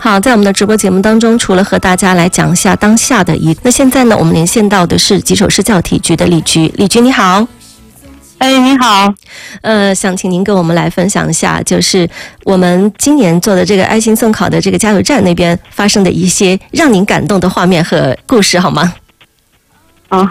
好，在我们的直播节目当中，除了和大家来讲一下当下的那现在呢，我们连线到的是吉首市教体局的李局。李局你好。 你好。 想请您跟我们来分享一下，就是我们今年做的这个爱心送考的这个加油站那边发生的一些让您感动的画面和故事，好吗？ 好。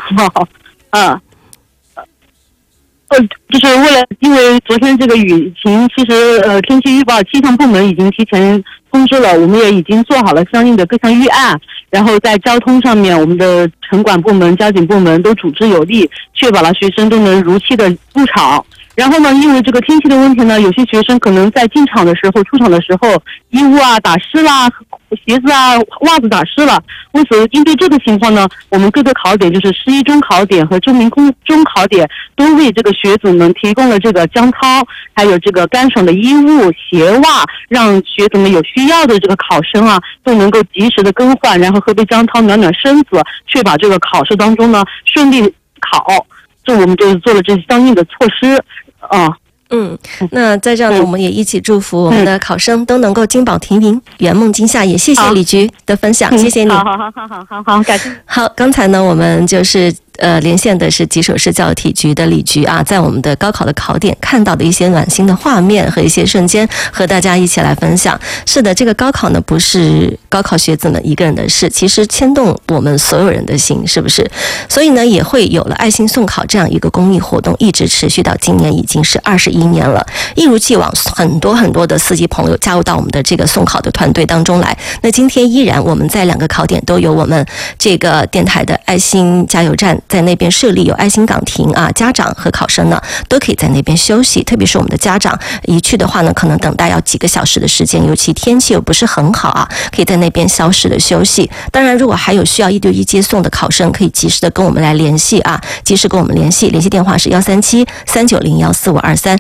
就是因为昨天这个雨情，其实天气预报气象部门已经提前通知了，我们也已经做好了相应的各项预案，然后在交通上面，我们的城管部门、交警部门都组织有力，确保了学生都能如期的入场。然后呢，因为这个天气的问题呢，有些学生可能在进场的时候、出场的时候，衣物啊打湿啦，鞋子啊、袜子打湿了。为此，应对这个情况呢，我们各个考点，就是11中考点和中民中考点，都为这个学子们提供了这个江涛，还有这个干爽的衣物、鞋袜，让学子们有需要的这个考生啊，都能够及时的更换，然后喝杯江涛暖暖身子，确保这个考试当中呢顺利考。这我们就做了这相应的措施。 那在这样呢，我们也一起祝福我们的考生都能够金榜题名，圆梦今夏。也谢谢李局的分享，谢谢你。 好，感谢。 好，刚才呢，我们就是连线的是吉首市教体局的李局啊，在我们的高考的考点看到的一些暖心的画面和一些瞬间，和大家一起来分享。是的，这个高考呢，不是高考学子们一个人的事，其实牵动我们所有人的心，是不是？所以呢，也会有了爱心送考这样一个公益活动，一直持续到今年已经是21年了。一如既往，很多的司机朋友加入到我们的这个送考的团队当中来。那今天依然我们在2个考点都有我们这个电台的爱心加油站在那边设立，有爱心岗亭啊，家长和考生呢都可以在那边休息。特别是我们的家长一去的话呢，可能等待要几个小时的时间，尤其天气又不是很好啊，可以在那边稍事的休息。当然，如果还有需要1对1接送的考生，可以及时的跟我们来联系啊，及时跟我们联系电话是137-390-1523。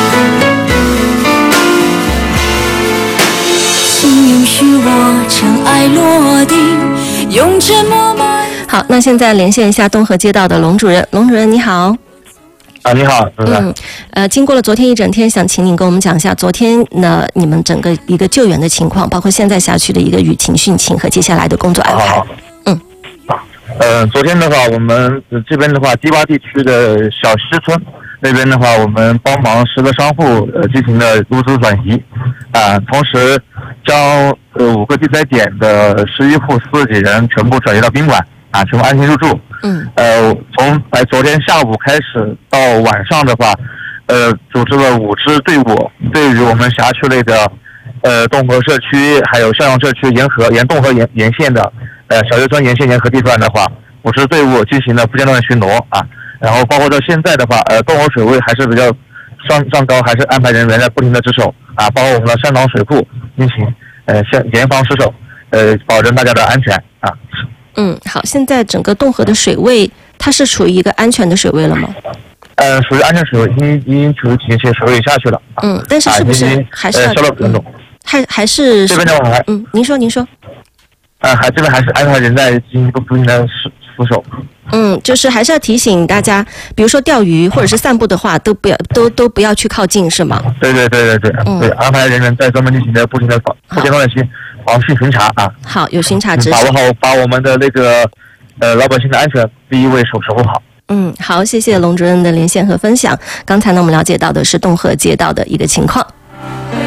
请允许我尘埃落定，用沉默埋。 好，那现在连线一下东河街道的龙主任。龙主任你好。 你好， 经过了昨天一整天，想请您跟我们讲一下昨天呢你们整个一个救援的情况，包括现在辖区的一个雨情、汛情和接下来的工作安排。 昨天的话，我们这边的话，低洼地区的小西村那边的话，我们帮忙10个商户进行了物资转移，同时将5个地灾点的11户40几人全部转移到宾馆，全部安心入住。从昨天下午开始到晚上的话，组织了5支队伍，对于我们辖区内的洞河社区还有向阳社区沿洞河沿线的小学村沿线沿河地段的话，5支队伍进行了不间断的巡逻啊。然后包括到现在的话，洞河水位还是比较上高，还是安排人员在不停的值守啊，包括我们的山塘水库进行严防失守，保证大家的安全啊。 好，现在整个洞河的水位它是处于一个安全的水位了吗？ 属于安全水位，已经处于警戒水位下去了。 但是是不是还是消了严重？ 还是这边的话还您说。 这边还是安排人在进行不停的扶手。 就是还是要提醒大家，比如说钓鱼或者是散步的话，都不要去靠近，是吗？ 对，安排人员在专门进行的不停的不间断的防汛巡查啊。好， 有巡查指示， 把我们的那个老百姓的安全第一位守护好。 好，谢谢龙主任的连线和分享。刚才呢，我们了解到的是洞河街道的一个情况。